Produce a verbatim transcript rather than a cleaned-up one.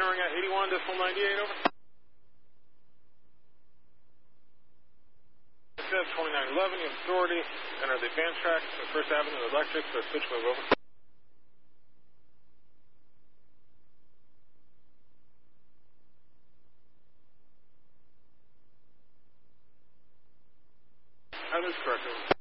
entering at eighty-one decimal ninety-eight, over. twenty-nine eleven, you have authority, enter the advance track, First Avenue Electric, so switch move, over. That is correct, over.